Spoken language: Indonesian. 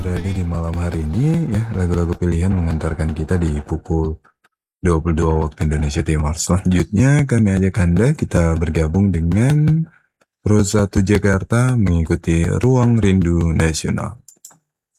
Berada di malam hari ini ya, lagu-lagu pilihan mengantarkan kita di pukul 22 waktu Indonesia Timur. Selanjutnya kami ajak Anda kita bergabung dengan Pro 1 Jakarta mengikuti Ruang Rindu Nasional.